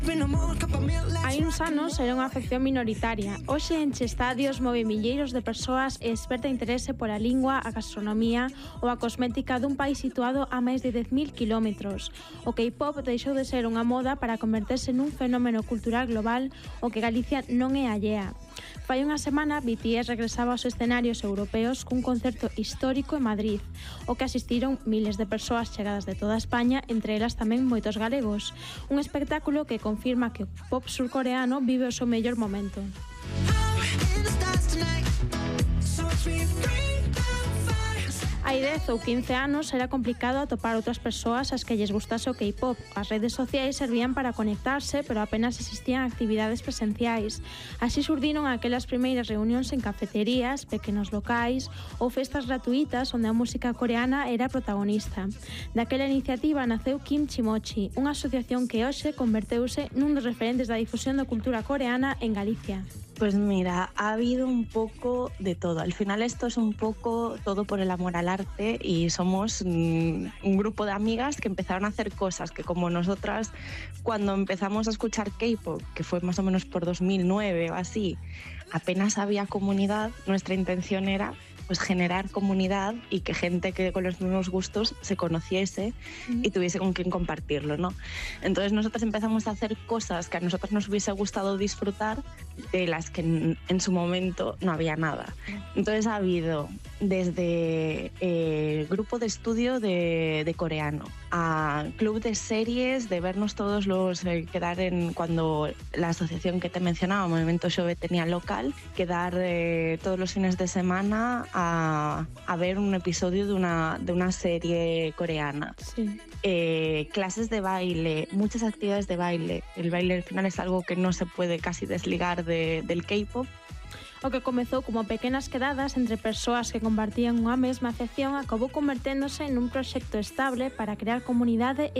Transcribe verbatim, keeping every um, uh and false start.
Hai uns anos era unha afección minoritaria. Hoxe enche estadios, move milleiros de persoas e esperta interese pola lingua, a gastronomía ou a cosmética dun país situado a máis de dez mil kilómetros. O K-pop deixou de ser unha moda para converterse nun fenómeno cultural global o que Galicia non é allea. Fai unha semana, B T S regresaba aos escenarios europeos cun concerto histórico en Madrid, o que asistiron miles de persoas chegadas de toda España, entre elas tamén moitos galegos. Un espectáculo que confirma que o pop surcoreano vive o seu mellor momento. Hai dez ou quince anos era complicado atopar outras persoas ás que lles gustase o K-pop. As redes sociais servían para conectarse, pero apenas existían actividades presenciais. Así surdiron aquelas primeiras reunións en cafeterías, pequenos locais ou festas gratuitas onde a música coreana era protagonista. Daquela iniciativa naceu Kimchi Mochi, unha asociación que hoxe converteuse nun dos referentes da difusión da cultura coreana en Galicia. Pues mira, ha habido un poco de todo. Al final esto es un poco todo por el amor al arte y somos mmm, un grupo de amigas que empezaron a hacer cosas que como nosotras cuando empezamos a escuchar K-pop, que fue más o menos por dos mil nueve o así, apenas había comunidad, nuestra intención era pues generar comunidad y que gente que con los mismos gustos se conociese y tuviese con quien compartirlo, ¿no? Entonces nosotros empezamos a hacer cosas que a nosotros nos hubiese gustado disfrutar, de las que en, en su momento no había nada. Entonces ha habido desde eh, grupo de estudio de, de coreano, a club de series, de vernos todos los, eh, quedar en, cuando la asociación que te mencionaba, Movimiento Xove, tenía local, quedar eh, todos los fines de semana a, a ver un episodio de una, de una serie coreana. Sí. Eh, clases de baile, muchas actividades de baile. El baile al final es algo que no se puede casi desligar de, del K-pop. O que comezou como pequenas quedadas entre persoas que compartían unha mesma afección acabou converténdose nun proxecto estable para crear comunidade